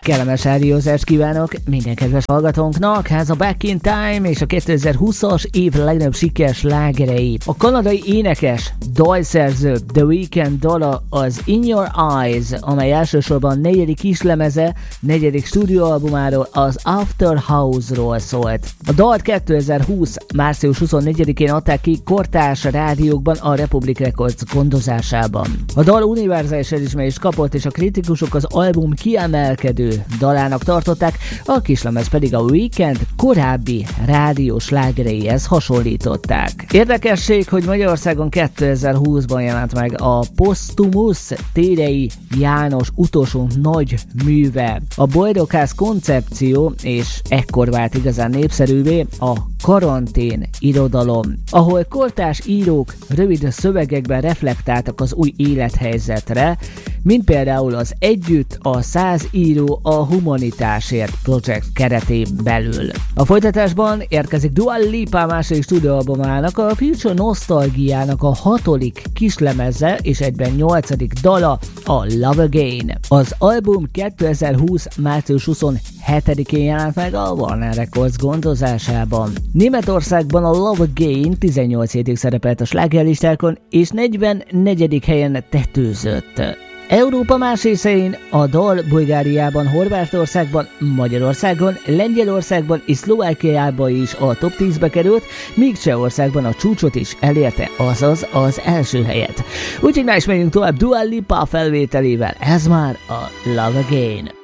Kellemes rádiózást kívánok minden kedves hallgatónknak, ez a Back in Time és a 2020-as év legnagyobb sikeres slágerei. A kanadai énekes, dalszerző The Weeknd dala az In Your Eyes, amely elsősorban negyedik kislemeze, negyedik stúdióalbumáról, az After House-ról szólt. A dalt 2020. március 24-én adták ki kortárs rádiókban a Republic Records gondozásában. A dal univerzális elismerést kapott, és a kritikusok az album kiemelkedő dalának tartották, a kislemez pedig a Weeknd korábbi rádiós slágereihez hasonlították. Érdekesség, hogy Magyarországon 2020-ban jelent meg a Posthumous Térei János utolsó nagy műve. A boldogház koncepció, és ekkor vált igazán népszerűvé a karantén irodalom, ahol kortárs írók rövid szövegekben reflektáltak az új élethelyzetre, mint például az Együtt a 100 író a humanitásért projekt keretén belül. A folytatásban érkezik Dua Lipa második stúdióalbumának, a Future Nostalgiának a 6. kislemeze és egyben 8. dala, a Love Again. Az album 2020. március 27-én jelent meg a Warner Records gondozásában. Németországban a Love Again 18 hétig szerepelt a slágerlistákon, és 44. helyen tetőzött. Európa más részein a dal Bulgáriában, Horvátországban, Magyarországon, Lengyelországban és Szlovákiában is a top 10-be került, míg Csehországban a csúcsot is elérte, azaz az első helyet. Úgyhogy már is megyünk tovább Dua Lipa felvételével, ez már a Love Again.